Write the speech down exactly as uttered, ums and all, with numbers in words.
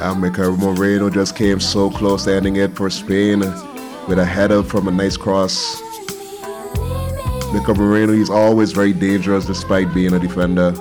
Uh, Mikel Moreno just came so close to ending it for Spain with a header from a nice cross. Mikel Moreno, he's always very dangerous despite being a defender.